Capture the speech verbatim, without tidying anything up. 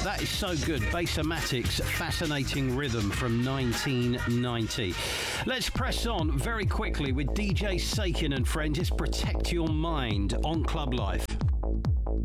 That is so good. Bassamatic's Fascinating Rhythm from nineteen ninety. Let's press on very quickly with D J Sakin and friends. It's Protect Your Mind on Club Life.